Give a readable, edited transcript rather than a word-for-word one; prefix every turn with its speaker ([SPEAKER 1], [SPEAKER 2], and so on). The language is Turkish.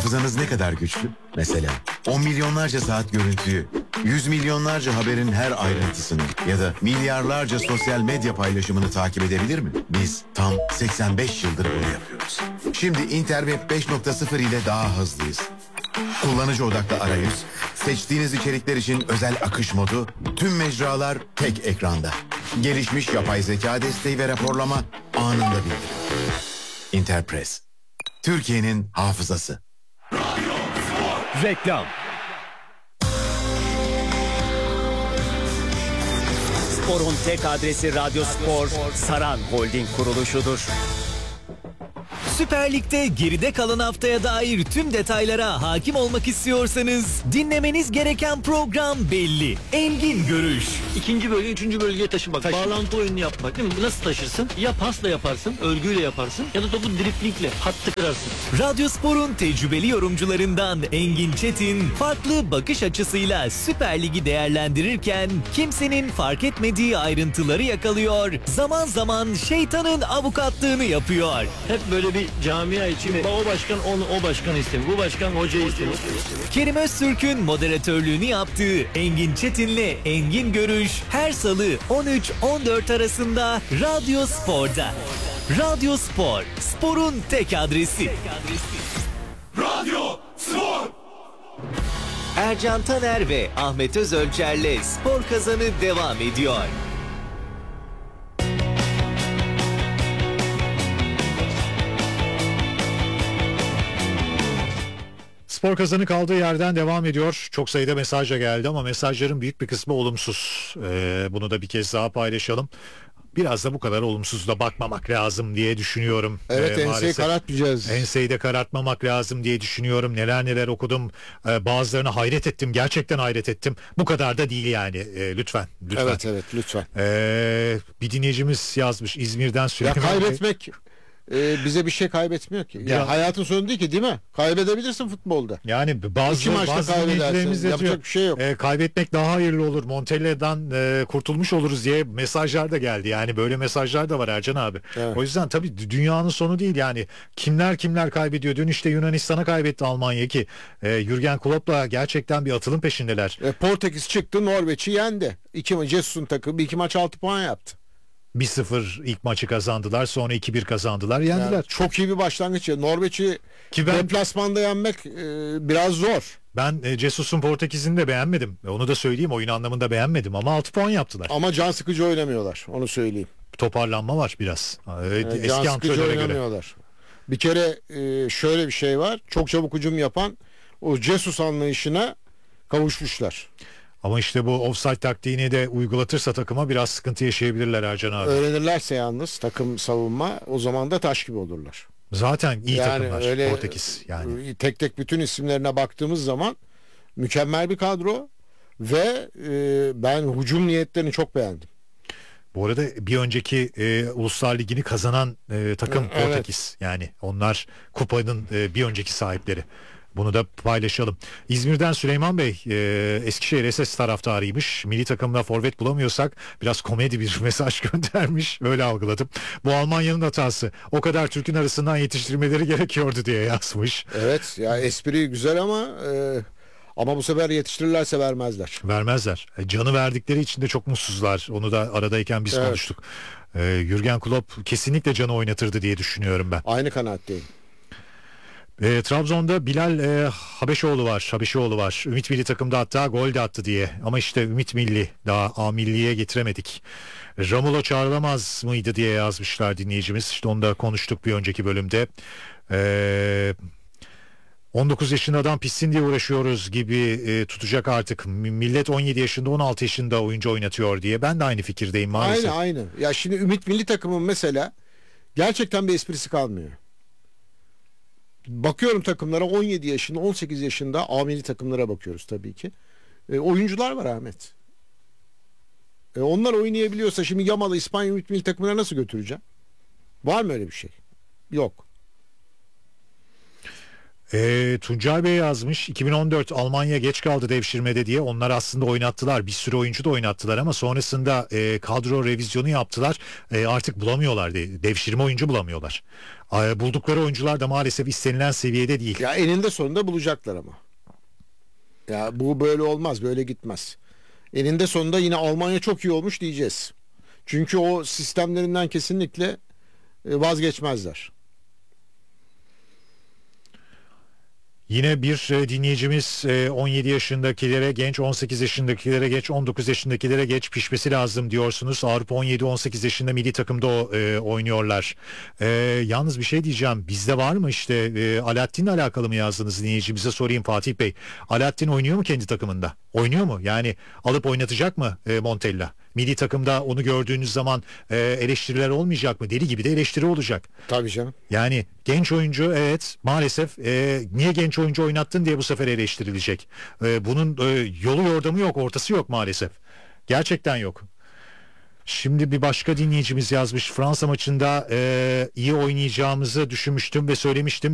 [SPEAKER 1] Hafızanız ne kadar güçlü? Mesela 10 milyonlarca saat görüntüyü, 100 milyonlarca haberin her ayrıntısını ya da milyarlarca sosyal medya paylaşımını takip edebilir mi? Biz tam 85 yıldır bunu yapıyoruz. Şimdi Interweb 5.0 ile daha hızlıyız. Kullanıcı odaklı arayüz, seçtiğiniz içerikler için özel akış modu, tüm mecralar tek ekranda. Gelişmiş yapay zeka desteği ve raporlama anında bildirim. Interpress, Türkiye'nin hafızası.
[SPEAKER 2] Reklam. Spor'un tek adresi Radyo Spor, Saran Holding kuruluşudur. Süper Lig'de geride kalan haftaya dair tüm detaylara hakim olmak istiyorsanız dinlemeniz gereken program belli. Engin Görüş.
[SPEAKER 3] İkinci bölge, üçüncü bölgeye taşımak. Bağlantı oyununu yapmak değil mi? Nasıl taşırsın? Ya pasla yaparsın, örgüyle yaparsın ya da topu driplingle, hattı kırarsın.
[SPEAKER 2] Radyo Spor'un tecrübeli yorumcularından Engin Çetin farklı bakış açısıyla Süper Lig'i değerlendirirken kimsenin fark etmediği ayrıntıları yakalıyor. Zaman zaman şeytanın avukatlığını yapıyor.
[SPEAKER 3] Hep böyle bir camia için o başkan o başkanı istemiyor. Bu başkan hocayı istemiyor.
[SPEAKER 2] Kerim Öztürk'ün moderatörlüğünü yaptığı Engin Çetin'le Engin Görüş her salı 13-14 arasında Radyo Spor'da. Radyo Spor, sporun tek adresi.
[SPEAKER 4] Radyo Spor.
[SPEAKER 2] Ercan Taner ve Ahmet Özölçer'le Spor Kazanı devam ediyor.
[SPEAKER 5] Spor Kazanı kaldığı yerden devam ediyor. Çok sayıda mesaj da geldi ama mesajların büyük bir kısmı olumsuz. Bunu da bir kez daha paylaşalım. Biraz da bu kadar olumsuz da bakmamak lazım diye düşünüyorum.
[SPEAKER 6] Evet, enseyi karartmayacağız.
[SPEAKER 5] Enseyi de karartmak lazım diye düşünüyorum. Neler okudum. Bazılarına hayret ettim. Gerçekten hayret ettim. Bu kadar da değil yani. Lütfen.
[SPEAKER 6] Evet lütfen.
[SPEAKER 5] Bir dinleyicimiz yazmış İzmir'den Süleyman.
[SPEAKER 6] Ya kaybetmek bize bir şey kaybetmiyor ki. Ya hayatın sonu değil mi? Kaybedebilirsin futbolda.
[SPEAKER 5] Yani bazı dinleyicilerimiz de
[SPEAKER 6] yapacak bir şey yok.
[SPEAKER 5] Kaybetmek daha hayırlı olur. Montella'dan kurtulmuş oluruz diye mesajlar da geldi. Yani böyle mesajlar da var Ercan abi. Evet. O yüzden tabii dünyanın sonu değil yani. Kimler kaybediyor. Dün işte Yunanistan'a kaybetti Almanya ki Jürgen Klopp'la gerçekten bir atılım peşindeler.
[SPEAKER 6] Portekiz çıktı, Norveç'i yendi. Jesus'un takımı 2 maç 6 puan yaptı.
[SPEAKER 5] 1-0 ilk maçı kazandılar. Sonra 2-1 kazandılar. Yendiler.
[SPEAKER 6] Yani çok iyi bir başlangıç. Norveç'i deplasmanda yenmek biraz zor.
[SPEAKER 5] Ben Jesus'un Portekiz'ini de beğenmedim. Onu da söyleyeyim. Oyun anlamında beğenmedim ama 6 puan yaptılar.
[SPEAKER 6] Ama can sıkıcı oynamıyorlar. Onu söyleyeyim.
[SPEAKER 5] Toparlanma var biraz. Eski
[SPEAKER 6] can sıkıcı
[SPEAKER 5] göre.
[SPEAKER 6] oynamıyorlar. Bir kere şöyle bir şey var. Çok çabuk hücum yapan o Jesus anlayışına kavuşmuşlar.
[SPEAKER 5] Ama işte bu offside taktiğini de uygulatırsa takıma biraz sıkıntı yaşayabilirler Ercan abi.
[SPEAKER 6] Öğrenirlerse yalnız takım savunma o zaman da taş gibi olurlar.
[SPEAKER 5] Zaten iyi
[SPEAKER 6] yani
[SPEAKER 5] takımlar
[SPEAKER 6] öyle,
[SPEAKER 5] Portekiz yani.
[SPEAKER 6] Tek bütün isimlerine baktığımız zaman mükemmel bir kadro ve ben hücum niyetlerini çok beğendim.
[SPEAKER 5] Bu arada bir önceki Uluslar Ligi'ni kazanan takım Portekiz. Yani onlar kupanın bir önceki sahipleri. Bunu da paylaşalım. İzmir'den Süleyman Bey Eskişehir SS taraftarıymış. Milli takımda forvet bulamıyorsak biraz komedi bir mesaj göndermiş. Öyle algıladım. Bu Almanya'nın hatası. O kadar Türk'ün arasından yetiştirmeleri gerekiyordu diye yazmış.
[SPEAKER 6] Evet ya espri güzel ama bu sefer yetiştirirlerse vermezler.
[SPEAKER 5] Vermezler. Canı verdikleri için de çok mutsuzlar. Onu da aradayken biz konuştuk. Jürgen Klopp kesinlikle canı oynatırdı diye düşünüyorum ben.
[SPEAKER 6] Aynı kanaatteyim.
[SPEAKER 5] Trabzon'da Bilal Habeşoğlu var. Ümit Milli takımda hatta gol de attı diye. Ama işte Ümit Milli daha A Milli'ye getiremedik. Ramulo çağrılamaz mıydı diye yazmışlar dinleyicimiz. İşte onu da konuştuk bir önceki bölümde. 19 yaşında adam pişsin diye uğraşıyoruz gibi tutacak artık. Millet 17 yaşında 16 yaşında oyuncu oynatıyor diye. Ben de aynı fikirdeyim maalesef.
[SPEAKER 6] Aynı. Ya şimdi Ümit Milli takımın mesela gerçekten bir esprisi kalmıyor. Bakıyorum takımlara 17 yaşında 18 yaşında A milli takımlara bakıyoruz tabii ki. Oyuncular var Ahmet. Onlar oynayabiliyorsa şimdi Yamalı İspanya milli takımına nasıl götüreceğim? Var mı öyle bir şey? Yok.
[SPEAKER 5] Tuncay Bey yazmış 2014 Almanya geç kaldı devşirmede diye. Onlar aslında oynattılar, bir sürü oyuncu da oynattılar ama sonrasında kadro revizyonu yaptılar. Artık bulamıyorlar, devşirme oyuncu bulamıyorlar. Buldukları oyuncular da maalesef istenilen seviyede değil.
[SPEAKER 6] Ya eninde sonunda bulacaklar ama. Ya bu böyle olmaz, böyle gitmez. Eninde sonunda yine Almanya çok iyi olmuş diyeceğiz. Çünkü o sistemlerinden kesinlikle vazgeçmezler.
[SPEAKER 5] Yine bir dinleyicimiz 17 yaşındakilere genç, 18 yaşındakilere geç, 19 yaşındakilere geç pişmesi lazım diyorsunuz. Avrupa 17-18 yaşında milli takımda oynuyorlar. Yalnız bir şey diyeceğim. Bizde var mı işte Alaaddin'le alakalı mı yazdınız dinleyicimize sorayım Fatih Bey. Alaaddin oynuyor mu kendi takımında? Oynuyor mu? Yani alıp oynatacak mı Montella? Milli takımda onu gördüğünüz zaman eleştiriler olmayacak mı? Deli gibi de eleştiri olacak.
[SPEAKER 6] Tabii canım.
[SPEAKER 5] Yani genç oyuncu evet maalesef niye genç oyuncu oynattın diye bu sefer eleştirilecek. Bunun yolu yordamı yok, ortası yok maalesef. Gerçekten yok. Şimdi bir başka dinleyicimiz yazmış. Fransa maçında iyi oynayacağımızı düşünmüştüm ve söylemiştim.